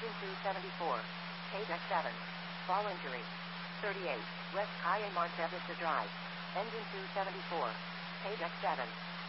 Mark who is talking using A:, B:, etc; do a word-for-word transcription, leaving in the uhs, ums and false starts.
A: Engine two seventy-four. Page X seven. Fall injury. thirty-eight. West Calle Monte Vista Drive. Engine two seventy-four. Page X seven.